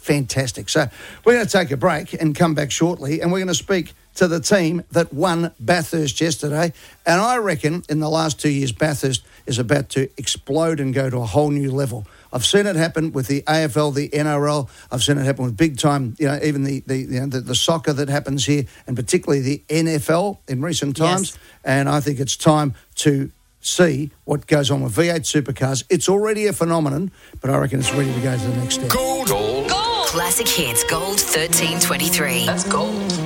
fantastic. So we're going to take a break and come back shortly, and we're going to speak to the team that won Bathurst yesterday. And I reckon in the last 2 years, Bathurst is about to explode and go to a whole new level. I've seen it happen with the AFL, the NRL. I've seen it happen with big time, even the soccer that happens here, and particularly the NFL in recent times. Yes. And I think it's time to see what goes on with V8 supercars. It's already a phenomenon, but I reckon it's ready to go to the next step. Gold. Classic Hits Gold 1323. That's gold.